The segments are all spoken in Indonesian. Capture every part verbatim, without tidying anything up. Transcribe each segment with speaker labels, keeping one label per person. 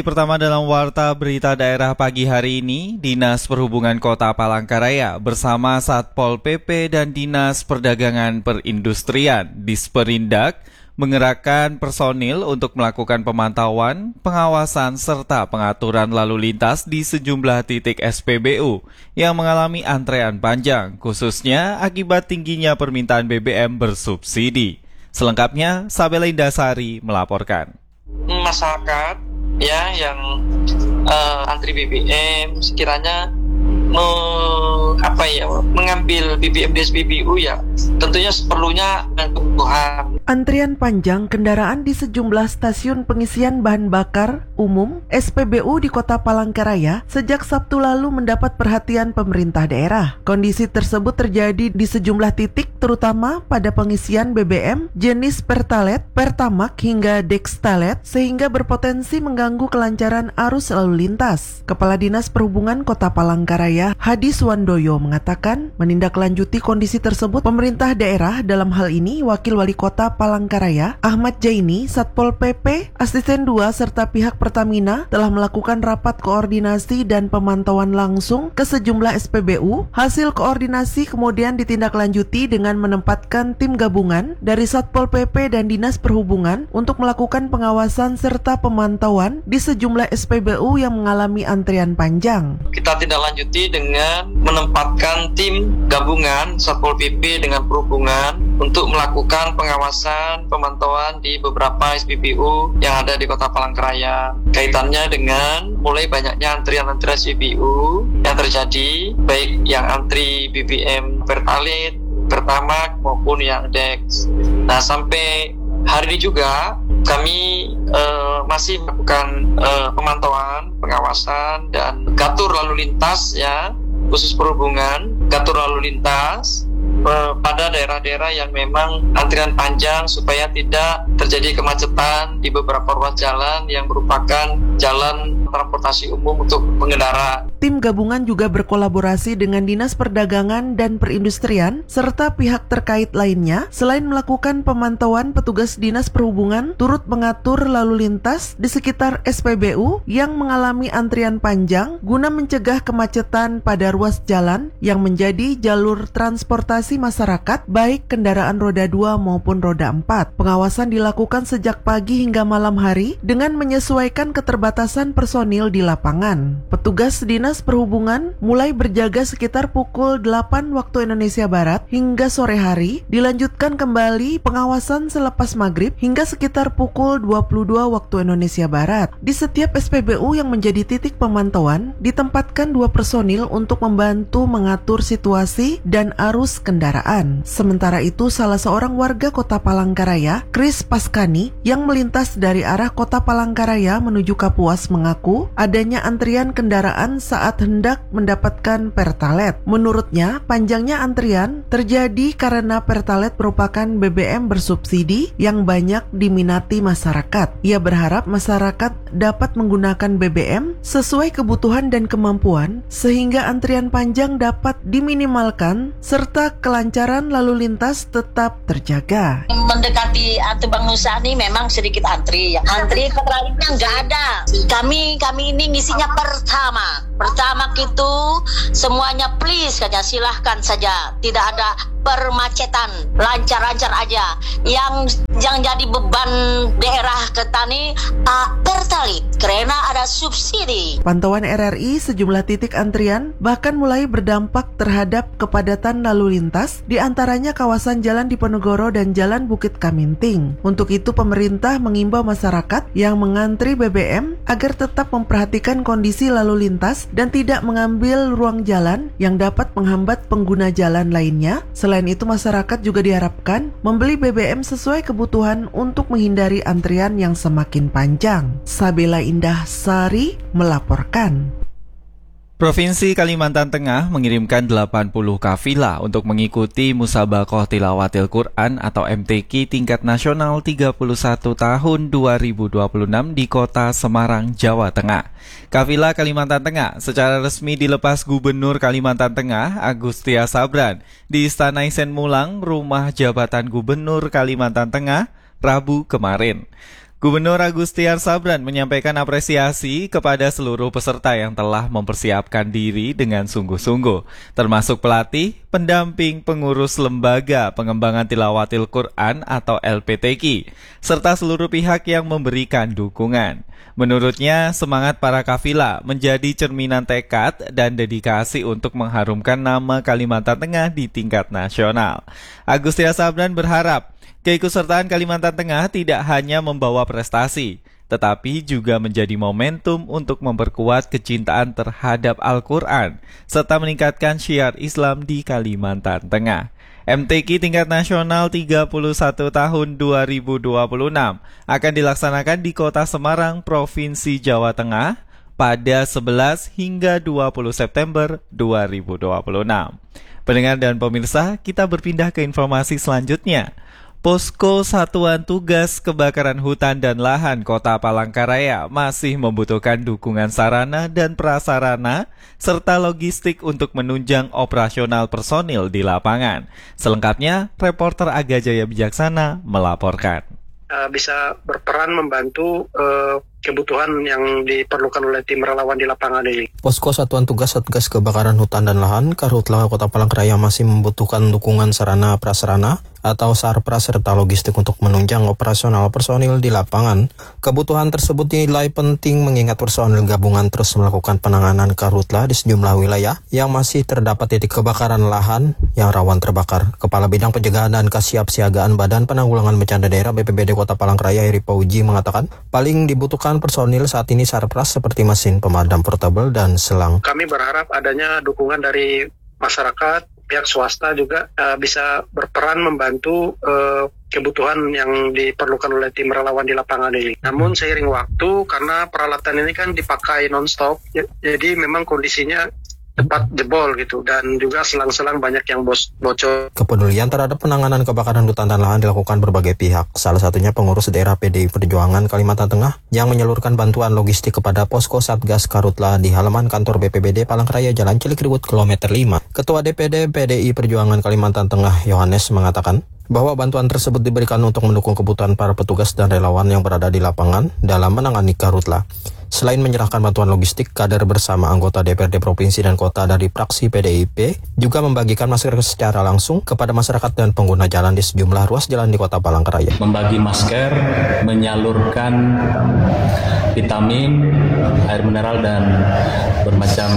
Speaker 1: Pertama dalam Warta Berita Daerah pagi hari ini, Dinas Perhubungan Kota Palangkaraya bersama Satpol P P dan Dinas Perdagangan Perindustrian Disperindak mengerahkan personil untuk melakukan pemantauan, pengawasan, serta pengaturan lalu lintas di sejumlah titik S P B U yang mengalami antrean panjang, khususnya akibat tingginya permintaan B B M bersubsidi. Selengkapnya, Sabela Indasari melaporkan.
Speaker 2: Masyarakat ya yang uh, antri B B M sekiranya me, apa ya mengambil B B M di S P B U ya tentunya seperlunya kebutuhan.
Speaker 3: Antrian panjang kendaraan di sejumlah stasiun pengisian bahan bakar umum S P B U di Kota Palangkaraya sejak Sabtu lalu mendapat perhatian pemerintah daerah. Kondisi tersebut terjadi di sejumlah titik terutama pada pengisian B B M jenis Pertalite, Pertamax hingga Dextalite sehingga berpotensi mengganggu kelancaran arus lalu lintas. Kepala Dinas Perhubungan Kota Palangkaraya Hadi Suwandoyo mengatakan menindaklanjuti kondisi tersebut pemerintah daerah, dalam hal ini Wakil Wali Kota Palangkaraya Ahmad Jaini, Satpol P P, Asisten dua serta pihak Pertamina telah melakukan rapat koordinasi dan pemantauan langsung ke sejumlah S P B U. Hasil koordinasi kemudian ditindaklanjuti dengan menempatkan tim gabungan dari Satpol P P dan Dinas Perhubungan untuk melakukan pengawasan serta pemantauan di sejumlah S P B U yang mengalami antrian panjang.
Speaker 2: Kita tindaklanjuti dengan menempatkan tim gabungan Satpol P P dengan Perhubungan untuk melakukan pengawasan pemantauan di beberapa S P B U yang ada di Kota Palangkaraya. Kaitannya dengan mulai banyaknya antrian-antrian S P B U yang terjadi, baik yang antri B B M Pertalite, Pertamax maupun yang Dex. Nah, sampai hari ini juga kami uh, masih melakukan uh, pemantauan, pengawasan dan gatur lalu lintas ya, khusus Perhubungan, gatur lalu lintas pada daerah-daerah yang memang antrian panjang supaya tidak terjadi kemacetan di beberapa ruas jalan yang merupakan jalan transportasi umum untuk pengendara.
Speaker 3: Tim gabungan juga berkolaborasi dengan Dinas Perdagangan dan Perindustrian serta pihak terkait lainnya. Selain melakukan pemantauan, petugas Dinas Perhubungan turut mengatur lalu lintas di sekitar S P B U yang mengalami antrian panjang guna mencegah kemacetan pada ruas jalan yang menjadi jalur transportasi masyarakat baik kendaraan roda dua maupun roda empat. Pengawasan dilakukan sejak pagi hingga malam hari dengan menyesuaikan keterbatasan personil di lapangan. Petugas Dinas Perhubungan mulai berjaga sekitar pukul delapan waktu Indonesia Barat hingga sore hari, dilanjutkan kembali pengawasan selepas maghrib hingga sekitar pukul dua puluh dua waktu Indonesia Barat. Di setiap S P B U yang menjadi titik pemantauan, ditempatkan dua personil untuk membantu mengatur situasi dan arus kendaraan. Sementara itu, salah seorang warga Kota Palangkaraya, Kris Paskani, yang melintas dari arah Kota Palangkaraya menuju Kapuas mengaku adanya antrian kendaraan saat hendak mendapatkan Pertalite. Menurutnya, panjangnya antrian terjadi karena Pertalite merupakan B B M bersubsidi yang banyak diminati masyarakat. Ia berharap masyarakat dapat menggunakan B B M sesuai kebutuhan dan kemampuan sehingga antrian panjang dapat diminimalkan serta kelancaran lalu lintas tetap terjaga.
Speaker 4: Mendekati Tubang Nusa ini memang sedikit antri ya. Antri lainnya nggak ada. Kami kami ini ngisinya pertama. Pertama itu semuanya please saja, silahkan saja. Tidak ada permacetan, lancar-lancar aja. Yang yang jadi beban daerah ke tani uh, Pertalite karena ada subsidi.
Speaker 3: Pantauan R R I sejumlah titik antrian bahkan mulai berdampak terhadap kepadatan lalu lintas, di antaranya kawasan Jalan Diponegoro dan Jalan Bukit Kaminting. Untuk itu pemerintah mengimbau masyarakat yang mengantri B B M agar tetap memperhatikan kondisi lalu lintas dan tidak mengambil ruang jalan yang dapat menghambat pengguna jalan lainnya. Selain itu, masyarakat juga diharapkan membeli B B M sesuai kebutuhan untuk menghindari antrian yang semakin panjang. Sabela Indasari melaporkan.
Speaker 1: Provinsi Kalimantan Tengah mengirimkan delapan puluh kafilah untuk mengikuti Musabaqah Tilawatil Quran atau M T Q tingkat nasional tiga puluh satu tahun dua ribu dua puluh enam di Kota Semarang, Jawa Tengah. Kafilah Kalimantan Tengah secara resmi dilepas Gubernur Kalimantan Tengah Agustia Sabran di Istana Isen Mulang, Rumah Jabatan Gubernur Kalimantan Tengah, Rabu kemarin. Gubernur Agustiar Sabran menyampaikan apresiasi kepada seluruh peserta yang telah mempersiapkan diri dengan sungguh-sungguh, termasuk pelatih, pendamping, pengurus lembaga pengembangan tilawatil Quran atau L P T Q, serta seluruh pihak yang memberikan dukungan. Menurutnya, semangat para kafilah menjadi cerminan tekad dan dedikasi untuk mengharumkan nama Kalimantan Tengah di tingkat nasional. Agustiar Sabran berharap keikutsertaan Kalimantan Tengah tidak hanya membawa prestasi, tetapi juga menjadi momentum untuk memperkuat kecintaan terhadap Al-Quran, serta meningkatkan syiar Islam di Kalimantan Tengah. M T Q tingkat nasional tiga puluh satu tahun dua ribu dua puluh enam akan dilaksanakan di Kota Semarang, Provinsi Jawa Tengah pada sebelas hingga dua puluh September dua ribu dua puluh enam. Pendengar dan pemirsa, kita berpindah ke informasi selanjutnya. Posko Satuan Tugas Kebakaran Hutan dan Lahan Kota Palangkaraya masih membutuhkan dukungan sarana dan prasarana serta logistik untuk menunjang operasional personil di lapangan. Selengkapnya, reporter Aga Jaya Bijaksana melaporkan.
Speaker 5: Bisa berperan membantu uh, kebutuhan yang diperlukan oleh tim relawan di lapangan ini.
Speaker 6: Posko Satuan Tugas Satgas Kebakaran Hutan dan Lahan Karhutla Kota Palangkaraya masih membutuhkan dukungan sarana prasarana atau sarpras serta logistik untuk menunjang operasional personil di lapangan. Kebutuhan tersebut dinilai penting mengingat personil gabungan terus melakukan penanganan karhutla di sejumlah wilayah yang masih terdapat titik kebakaran lahan yang rawan terbakar. Kepala Bidang Pencegahan dan Kesiapsiagaan Badan Penanggulangan Bencana Daerah B P B D Kota Palangkaraya Heri Pauji mengatakan paling dibutuhkan personil saat ini sarpras seperti mesin pemadam portable dan selang.
Speaker 5: Kami berharap adanya dukungan dari masyarakat, pihak swasta juga uh, bisa berperan membantu uh, kebutuhan yang diperlukan oleh tim relawan di lapangan ini. Namun seiring waktu, karena peralatan ini kan dipakai non-stop, jadi memang kondisinya cepat jebol gitu, dan juga selang-selang banyak yang bos bocor.
Speaker 6: Kepedulian terhadap penanganan kebakaran hutan dan lahan dilakukan berbagai pihak, salah satunya pengurus daerah P D I Perjuangan Kalimantan Tengah yang menyalurkan bantuan logistik kepada posko Satgas Karhutla di halaman kantor B P B D Palangkaraya Jalan Cilikriwut kilometer lima. Ketua D P D P D I Perjuangan Kalimantan Tengah Yohanes mengatakan bahwa bantuan tersebut diberikan untuk mendukung kebutuhan para petugas dan relawan yang berada di lapangan dalam menangani karhutla. Selain menyerahkan bantuan logistik, kader bersama anggota D P R D Provinsi dan Kota dari fraksi P D I P juga membagikan masker secara langsung kepada masyarakat dan pengguna jalan di sejumlah ruas jalan di Kota Palangkaraya.
Speaker 7: Membagi masker, menyalurkan vitamin, air mineral dan bermacam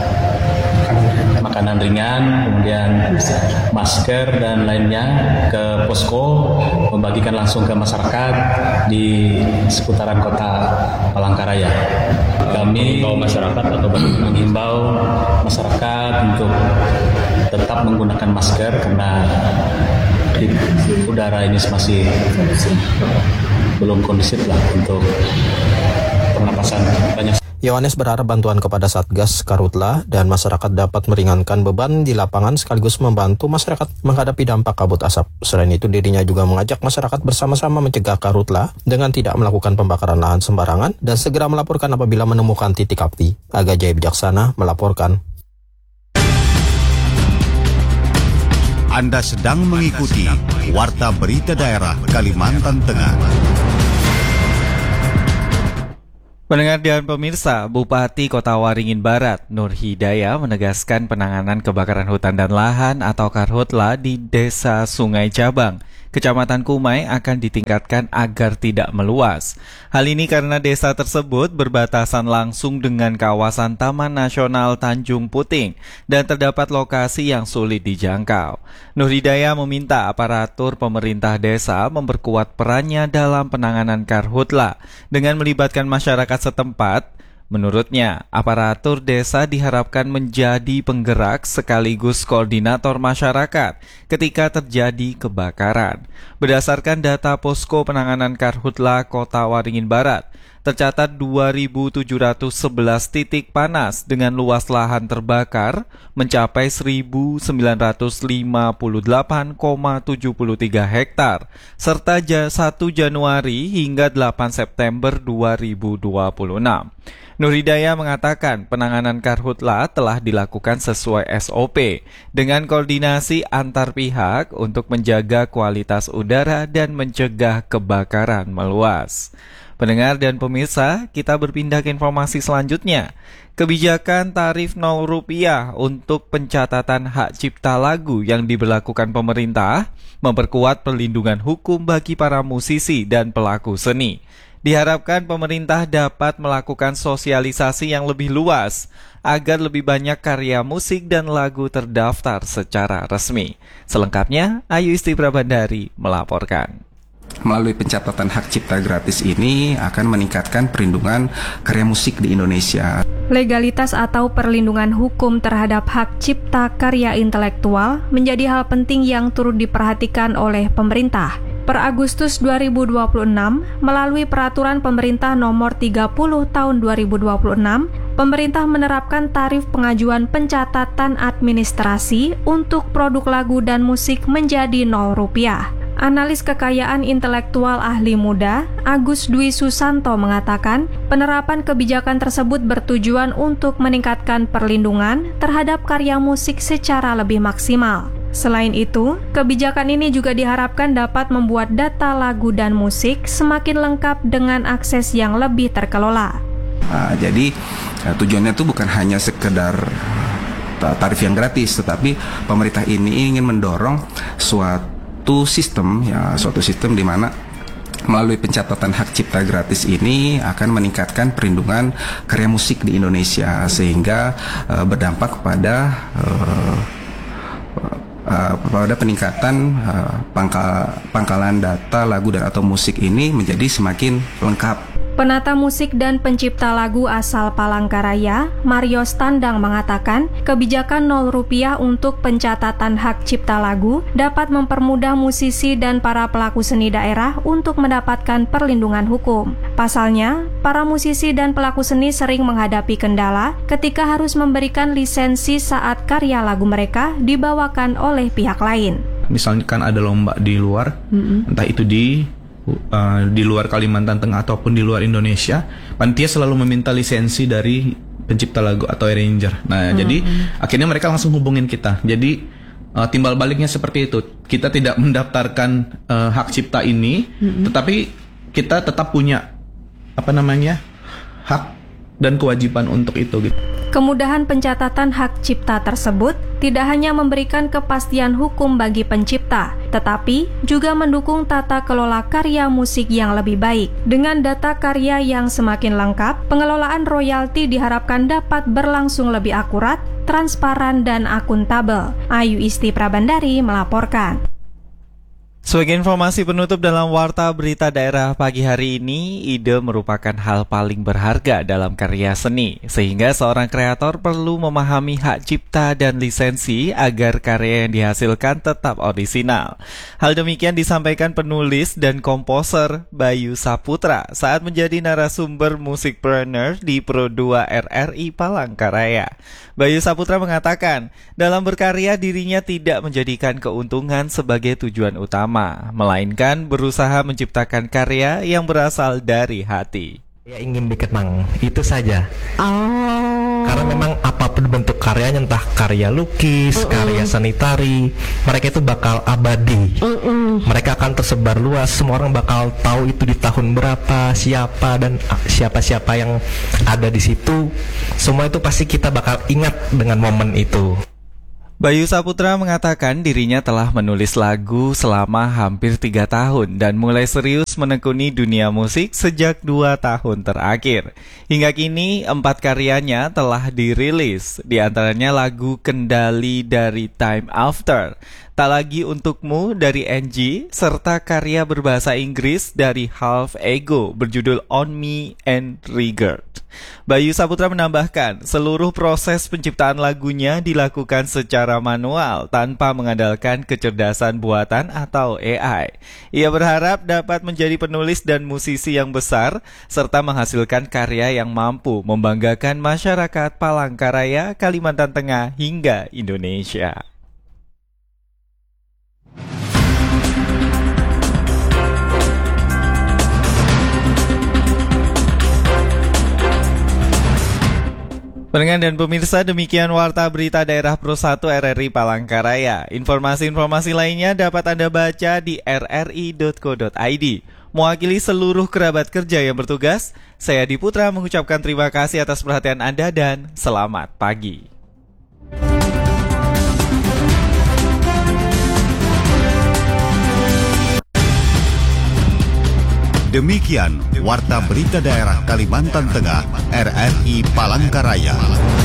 Speaker 7: makanan ringan, kemudian masker dan lainnya ke posko, membagikan langsung ke masyarakat di seputaran Kota Palangkaraya. Kami menghimbau masyarakat atau menghimbau masyarakat untuk tetap menggunakan masker karena udara ini masih belum kondusif lah untuk pernapasan banyak.
Speaker 6: Yohanes berharap bantuan kepada Satgas Karhutla dan masyarakat dapat meringankan beban di lapangan sekaligus membantu masyarakat menghadapi dampak kabut asap. Selain itu, dirinya juga mengajak masyarakat bersama-sama mencegah karhutla dengan tidak melakukan pembakaran lahan sembarangan dan segera melaporkan apabila menemukan titik api. Aga Jaya Bijaksana melaporkan.
Speaker 8: Anda sedang mengikuti Warta Berita Daerah Kalimantan Tengah.
Speaker 1: Pendengar dan pemirsa, Bupati Kota Waringin Barat, Nur Hidayah menegaskan penanganan kebakaran hutan dan lahan atau karhutla di Desa Sungai Cabang, Kecamatan Kumai akan ditingkatkan agar tidak meluas. Hal ini karena desa tersebut berbatasan langsung dengan kawasan Taman Nasional Tanjung Puting dan terdapat lokasi yang sulit dijangkau. Nur Hidayah meminta aparatur pemerintah desa memperkuat perannya dalam penanganan karhutla dengan melibatkan masyarakat setempat. Menurutnya, aparatur desa diharapkan menjadi penggerak sekaligus koordinator masyarakat ketika terjadi kebakaran. Berdasarkan data Posko Penanganan Karhutla Kota Waringin Barat, tercatat dua ribu tujuh ratus sebelas titik panas dengan luas lahan terbakar mencapai seribu sembilan ratus lima puluh delapan koma tujuh tiga hektar, serta satu Januari hingga delapan September dua ribu dua puluh enam. Nur Hidayah mengatakan penanganan karhutla telah dilakukan sesuai S O P dengan koordinasi antar pihak untuk menjaga kualitas udara dan mencegah kebakaran meluas. Pendengar dan pemirsa, kita berpindah ke informasi selanjutnya. Kebijakan tarif nol rupiah untuk pencatatan hak cipta lagu yang diberlakukan pemerintah memperkuat perlindungan hukum bagi para musisi dan pelaku seni. Diharapkan pemerintah dapat melakukan sosialisasi yang lebih luas agar lebih banyak karya musik dan lagu terdaftar secara resmi. Selengkapnya, Ayu Isti Prabandari melaporkan.
Speaker 9: Melalui pencatatan hak cipta gratis ini akan meningkatkan perlindungan karya musik di Indonesia.
Speaker 10: Legalitas atau perlindungan hukum terhadap hak cipta karya intelektual menjadi hal penting yang turut diperhatikan oleh pemerintah. Per Agustus dua ribu dua puluh enam, melalui Peraturan Pemerintah Nomor tiga puluh Tahun dua ribu dua puluh enam, pemerintah menerapkan tarif pengajuan pencatatan administrasi untuk produk lagu dan musik menjadi nol rupiah. Analis kekayaan intelektual ahli muda, Agus Dwi Susanto mengatakan, penerapan kebijakan tersebut bertujuan untuk meningkatkan perlindungan terhadap karya musik secara lebih maksimal. Selain itu, kebijakan ini juga diharapkan dapat membuat data lagu dan musik semakin lengkap dengan akses yang lebih terkelola.
Speaker 9: Nah, jadi tujuannya itu bukan hanya sekedar tarif yang gratis, tetapi pemerintah ini ingin mendorong suatu sistem, ya suatu sistem di mana melalui pencatatan hak cipta gratis ini akan meningkatkan perlindungan karya musik di Indonesia sehingga uh, berdampak kepada uh, uh, pada peningkatan uh, pangkal, pangkalan data lagu dan atau musik ini menjadi semakin lengkap.
Speaker 10: Penata musik dan pencipta lagu asal Palangkaraya, Mario Standang mengatakan, kebijakan nol rupiah untuk pencatatan hak cipta lagu dapat mempermudah musisi dan para pelaku seni daerah untuk mendapatkan perlindungan hukum. Pasalnya, para musisi dan pelaku seni sering menghadapi kendala ketika harus memberikan lisensi saat karya lagu mereka dibawakan oleh pihak lain.
Speaker 11: Misalkan ada lomba di luar, mm-hmm. entah itu di Uh, di luar Kalimantan Tengah ataupun di luar Indonesia, panitia selalu meminta lisensi dari pencipta lagu atau arranger. Nah, mm-hmm. jadi akhirnya mereka langsung hubungin kita. Jadi uh, timbal baliknya seperti itu. Kita tidak mendaftarkan uh, hak cipta ini, mm-hmm. tetapi kita tetap punya apa namanya hak dan kewajiban untuk itu. Gitu.
Speaker 10: Kemudahan pencatatan hak cipta tersebut tidak hanya memberikan kepastian hukum bagi pencipta, tetapi juga mendukung tata kelola karya musik yang lebih baik. Dengan data karya yang semakin lengkap, pengelolaan royalti diharapkan dapat berlangsung lebih akurat, transparan, dan akuntabel. Ayu Isti Prabandari melaporkan.
Speaker 1: Sebagai informasi penutup dalam Warta Berita Daerah pagi hari ini, ide merupakan hal paling berharga dalam karya seni, sehingga seorang kreator perlu memahami hak cipta dan lisensi agar karya yang dihasilkan tetap orisinal. Hal demikian disampaikan penulis dan komposer Bayu Saputra saat menjadi narasumber Musikpreneur di Pro dua R R I Palangkaraya. Bayu Saputra mengatakan, dalam berkarya dirinya tidak menjadikan keuntungan sebagai tujuan utama, melainkan berusaha menciptakan karya yang berasal dari hati.
Speaker 12: Ya, ingin dikenang, itu saja. Oh. Karena memang apapun bentuk karyanya, entah karya lukis, uh-uh. karya seni tari, mereka itu bakal abadi. Uh-uh. Mereka akan tersebar luas, semua orang bakal tahu itu di tahun berapa, siapa dan siapa-siapa yang ada di situ. Semua itu pasti kita bakal ingat dengan momen itu.
Speaker 1: Bayu Saputra mengatakan dirinya telah menulis lagu selama hampir tiga tahun dan mulai serius menekuni dunia musik sejak dua tahun terakhir. Hingga kini, empat karyanya telah dirilis, di antaranya lagu Kendali dari Time After, Tak Lagi Untukmu dari N G, serta karya berbahasa Inggris dari Half Ego berjudul On Me and Regard. Bayu Saputra menambahkan, seluruh proses penciptaan lagunya dilakukan secara manual tanpa mengandalkan kecerdasan buatan atau A I. Ia berharap dapat menjadi penulis dan musisi yang besar serta menghasilkan karya yang mampu membanggakan masyarakat Palangkaraya, Kalimantan Tengah hingga Indonesia. Pendengar dan pemirsa, demikian Warta Berita Daerah Pro satu R R I Palangkaraya. Informasi-informasi lainnya dapat Anda baca di r r i dot co dot i d. Mewakili seluruh kerabat kerja yang bertugas, saya Adi Putra mengucapkan terima kasih atas perhatian Anda dan selamat pagi.
Speaker 8: Demikian Warta Berita Daerah Kalimantan Tengah R R I Palangkaraya.